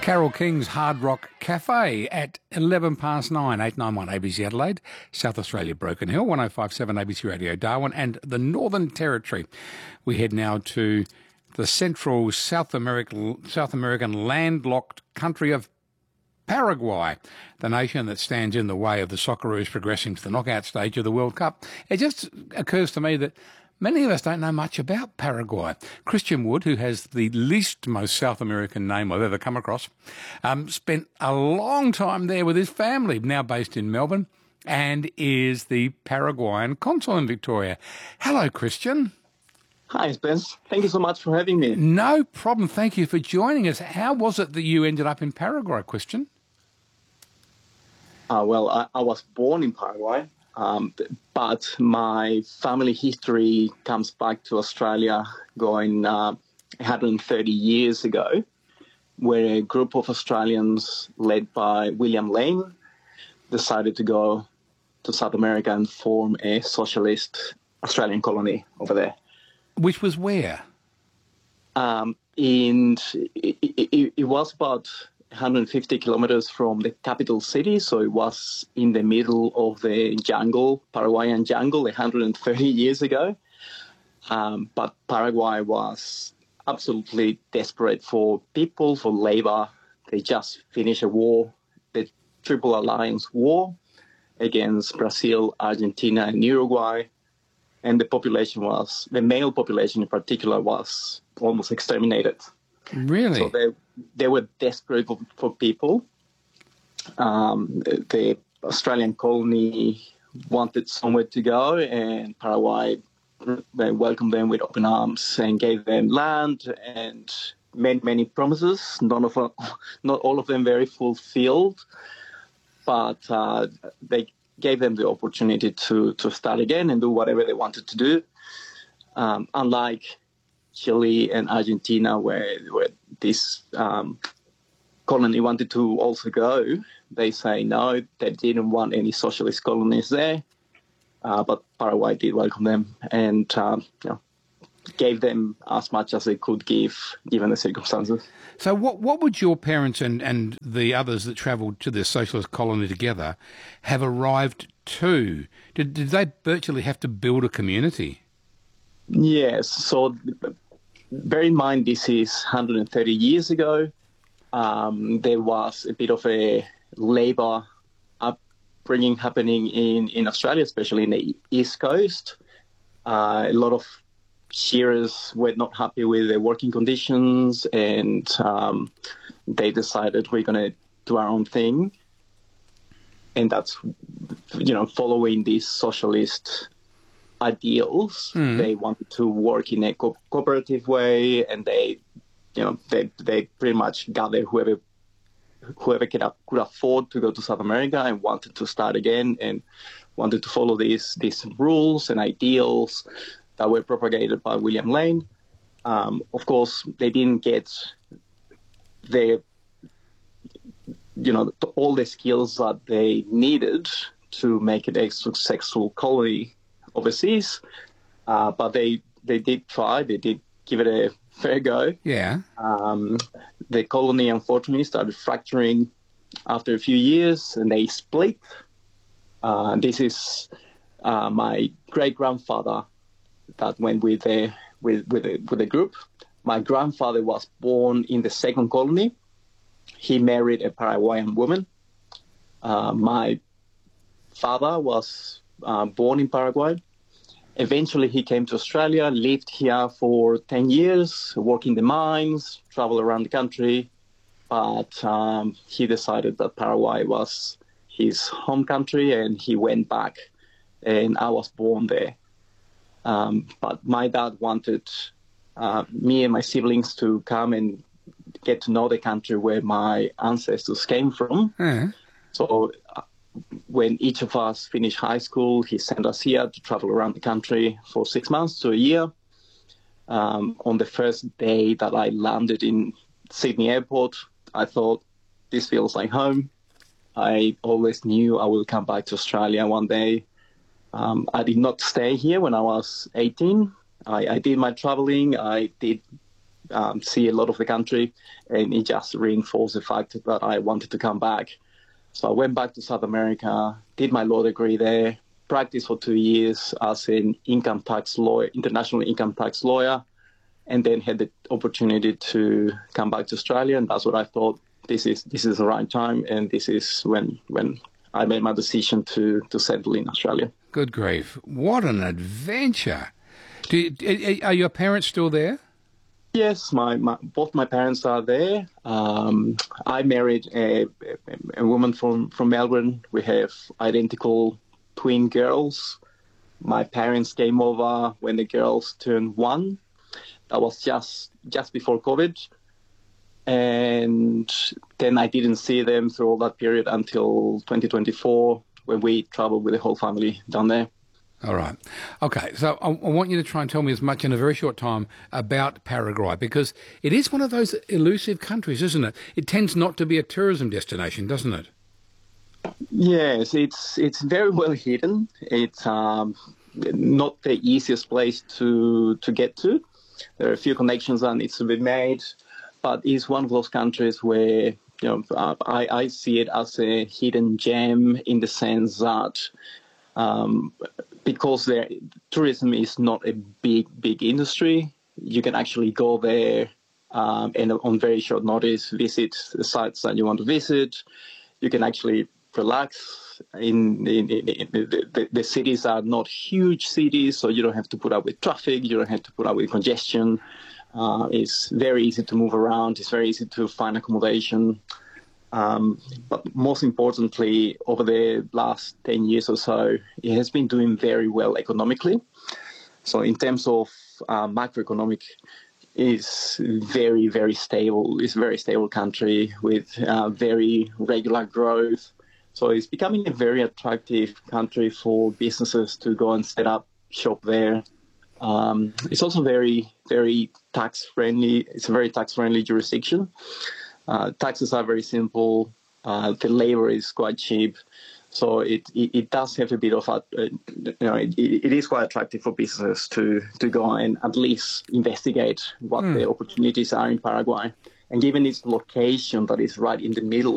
Carole King's Hard Rock Cafe at 11 past 9, 891 ABC Adelaide, South Australia Broken Hill, 1057 ABC Radio Darwin and the Northern Territory. We head now to the central South American landlocked country of Paraguay, the nation that stands in the way of the Socceroos progressing to the knockout stage of the World Cup. It just occurs to me that many of us don't know much about Paraguay. Christian Wood, who has the least most South American name I've ever come across, spent a long time there with his family, now based in Melbourne, and is the Paraguayan consul in Victoria. Hello, Christian. Hi, Spence. Thank you so much for having me. No problem. Thank you for joining us. How was it that you ended up in Paraguay, Christian? I was born in Paraguay. But my family history comes back to Australia going 130 years ago, where a group of Australians led by William Lane decided to go to South America and form a socialist Australian colony over there. Which was where? It was about 150 kilometers from the capital city, so it was in the middle of the jungle, Paraguayan jungle, 130 years ago. But Paraguay was absolutely desperate for people, for labor. They just finished a war, the Triple Alliance War against Brazil, Argentina, and Uruguay. And the male population in particular was almost exterminated. Really? So they were desperate for people. The Australian colony wanted somewhere to go, and Paraguay welcomed them with open arms and gave them land and made many promises. Not all of them very fulfilled, but they gave them the opportunity to start again and do whatever they wanted to do. Unlike Chile and Argentina, where this colony wanted to also go, they say no, they didn't want any socialist colonies there, but Paraguay did welcome them and gave them as much as they could give, given the circumstances. So what would your parents and the others that travelled to this socialist colony together have arrived to? Did they virtually have to build a community? Yes, so bear in mind this is 130 years ago. There was a bit of a labour upbringing happening in Australia, especially in the East Coast. A lot of shearers were not happy with their working conditions, and they decided we're going to do our own thing. And that's, following these socialist ideals. They wanted to work in a cooperative way, and they pretty much gathered whoever could afford to go to South America and wanted to start again and wanted to follow these rules and ideals that were propagated by William Lane. Of course, they didn't get all the skills that they needed to make it a successful colony overseas, but they did try. They did give it a fair go. Yeah. The colony, unfortunately, started fracturing after a few years, and they split. This is my great-grandfather that went with the group. My grandfather was born in the second colony. He married a Paraguayan woman. My father was born in Paraguay. Eventually, he came to Australia, lived here for 10 years, worked in the mines, traveled around the country, but he decided that Paraguay was his home country, and he went back, and I was born there. But my dad wanted me and my siblings to come and get to know the country where my ancestors came from. Mm-hmm. So when each of us finished high school, he sent us here to travel around the country for 6 months to a year. On the first day that I landed in Sydney Airport, I thought, this feels like home. I always knew I will come back to Australia one day. I did not stay here when I was 18. I did my traveling. I did see a lot of the country, and it just reinforced the fact that I wanted to come back. So I went back to South America, did my law degree there, practiced for 2 years as an income tax lawyer, international income tax lawyer, and then had the opportunity to come back to Australia. And that's what I thought, this is the right time, and this is when I made my decision to settle in Australia. Good grief. What an adventure. Are your parents still there? Yes, both my parents are there. I married a woman from Melbourne. We have identical twin girls. My parents came over when the girls turned 1. That was just before COVID. And then I didn't see them through all that period until 2024, when we traveled with the whole family down there. All right. Okay, so I want you to try and tell me as much in a very short time about Paraguay, because it is one of those elusive countries, isn't it? It tends not to be a tourism destination, doesn't it? Yes, it's very well hidden. It's not the easiest place to get to. There are a few connections that needs to be made, but it's one of those countries where I see it as a hidden gem, in the sense that because tourism is not a big industry, you can actually go there and on very short notice visit the sites that you want to visit. You can actually relax. The cities are not huge cities, so you don't have to put up with traffic, you don't have to put up with congestion. It's very easy to move around, it's very easy to find accommodation. But most importantly, over the last 10 years or so, it has been doing very well economically. So in terms of macroeconomic, it's very, very stable. It's a very stable country with very regular growth. So it's becoming a very attractive country for businesses to go and set up shop there. It's also very, very tax-friendly. It's a very tax-friendly jurisdiction. Taxes are very simple. The labor is quite cheap. So it does have a bit of it is quite attractive for businesses to go and at least investigate what the opportunities are in Paraguay. And given its location that is right in the middle